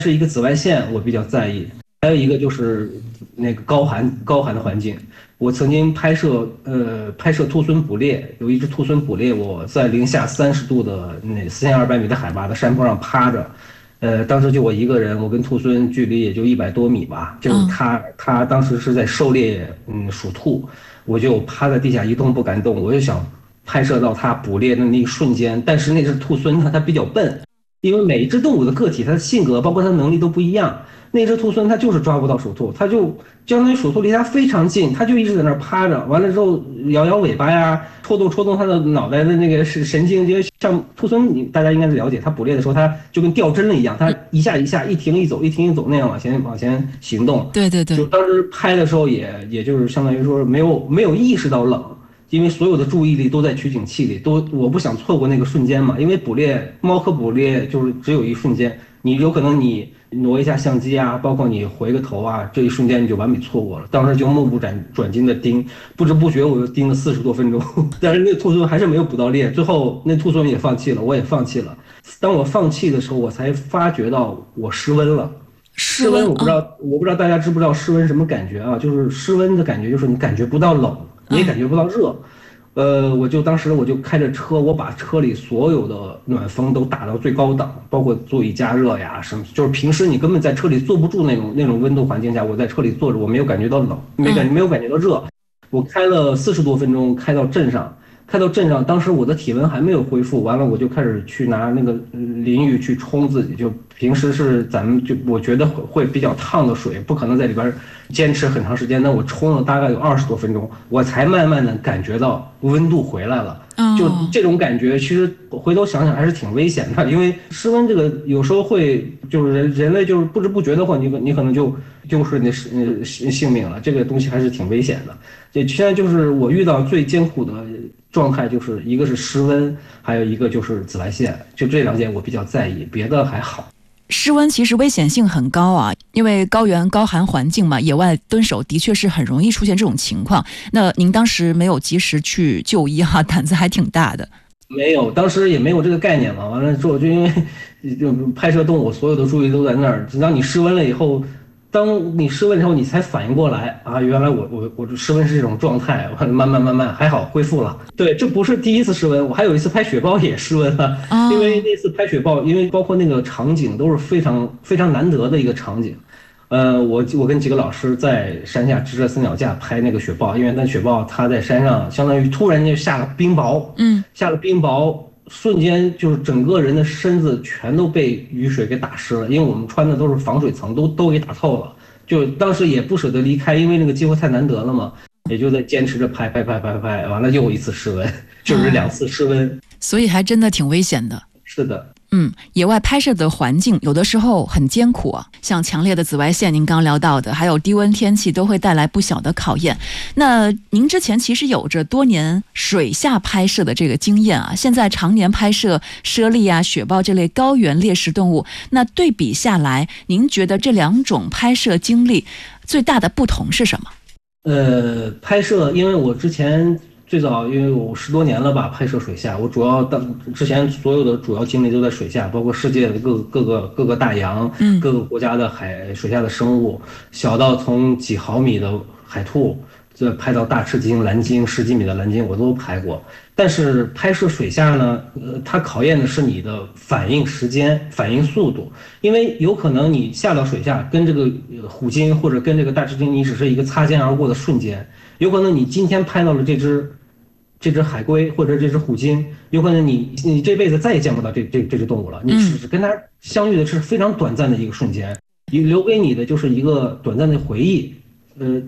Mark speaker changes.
Speaker 1: 是一个紫外线，我比较在意。还有一个就是那个高寒的环境。我曾经拍摄兔狲捕猎，有一只兔狲捕猎，我在零下30度的那4200米的海拔的山坡上趴着，当时就我一个人，我跟兔狲距离也就100多米吧，就是他当时是在狩猎属兔，我就趴在地下一动不敢动，我就想拍摄到他捕猎的那一瞬间，但是那只兔狲呢，它比较笨，因为每一只动物的个体，它的性格包括它的能力都不一样。那只兔狲它就是抓不到鼠兔，它就相当于鼠兔离它非常近，它就一直在那儿趴着，完了之后摇摇尾巴呀，戳动它的脑袋的那个神经，因为像兔狲，大家应该是了解，它捕猎的时候它就跟掉针了一样，它一下一下一停一走一停一走那样往前行动。
Speaker 2: 对对对，
Speaker 1: 就当时拍的时候也就是相当于说没有意识到冷。因为所有的注意力都在取景器里，我不想错过那个瞬间嘛。因为猫科捕猎就是只有一瞬间，你有可能你挪一下相机啊，包括你回个头啊，这一瞬间你就完美错过了。当时就目不转睛的盯，不知不觉我就盯了40多分钟，但是那兔狲还是没有捕到猎，最后那兔狲也放弃了，我也放弃了。当我放弃的时候，我才发觉到我失温了。
Speaker 2: 室温
Speaker 1: 我不知道大家知不知道室温什么感觉啊？就是室温的感觉，就是你感觉不到冷，你也感觉不到热。当时我就开着车，我把车里所有的暖风都打到最高档，包括座椅加热呀什么，就是平时你根本在车里坐不住那种温度环境下，我在车里坐着，我没有感觉到冷，没有感觉到热。我开了40多分钟，开到镇上，当时我的体温还没有恢复，完了我就开始去拿那个淋浴去冲自己，就平时是咱们就我觉得会比较烫的水，不可能在里边坚持很长时间，那我冲了大概有20多分钟，我才慢慢的感觉到温度回来了。就这种感觉，其实回头想想还是挺危险的，因为室温这个有时候会就是人类就是不知不觉的话，你可能就丢失你的性命了，这个东西还是挺危险的。现在就是我遇到最艰苦的状态，就是一个是室温，还有一个就是紫外线，就这两点我比较在意，别的还好。
Speaker 2: 室温其实危险性很高啊，因为高原高寒环境嘛，野外蹲守的确是很容易出现这种情况。那您当时没有及时去就医哈，胆子还挺大的。
Speaker 1: 没有，当时也没有这个概念嘛。完了之后，就因为就拍摄动物，所有的注意力都在那儿。当你室温了以后，当你室温之后，你才反应过来啊，原来我这室温是这种状态。慢慢还好恢复了。对，这不是第一次室温，我还有一次拍雪豹也室温了。因为那次拍雪豹，因为包括那个场景都是非常非常难得的一个场景。我跟几个老师在山下支着3脚架拍那个雪豹，因为那雪豹它在山上，相当于突然间下了冰雹，下了冰雹，瞬间就是整个人的身子全都被雨水给打湿了，因为我们穿的都是防水层，都给打透了。就当时也不舍得离开，因为那个机会太难得了嘛，也就在坚持着拍，完了又一次室温，就是2次室温，
Speaker 2: 所以还真的挺危险的。
Speaker 1: 是的。
Speaker 2: 野外拍摄的环境有的时候很艰苦啊，像强烈的紫外线，您刚聊到的，还有低温天气都会带来不小的考验。那您之前其实有着多年水下拍摄的这个经验啊，现在常年拍摄猞猁啊、雪豹这类高原猎食动物，那对比下来，您觉得这2种拍摄经历最大的不同是什么？
Speaker 1: 拍摄，因为我之前最早因为我10多年了吧，拍摄水下，我主要之前所有的主要精力都在水下，包括世界的各个大洋，各个国家的水下的生物，小到从几毫米的海兔，这拍到大翅鲸、蓝鲸10几米的蓝鲸我都拍过。但是拍摄水下呢，它考验的是你的反应时间、反应速度，因为有可能你下到水下跟这个虎鲸或者跟这个大翅鲸，你只是一个擦肩而过的瞬间，有可能你今天拍到了这只海龟或者这只虎鲸，有可能你这辈子再也见不到这只动物了，你只跟它相遇的是非常短暂的一个瞬间，留给你的就是一个短暂的回忆。